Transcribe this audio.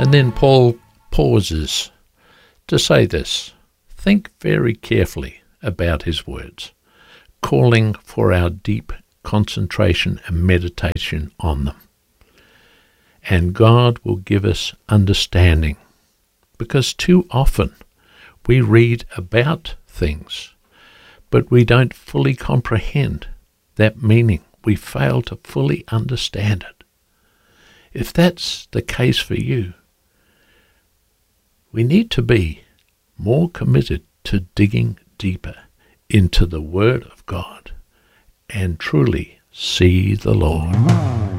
And then Paul pauses to say this: think very carefully about his words, calling for our deep concentration and meditation on them. And God will give us understanding, because too often we read about things, but we don't fully comprehend that meaning. We fail to fully understand it. If that's the case for you, we need to be more committed to digging deeper into the Word of God and truly see the Lord.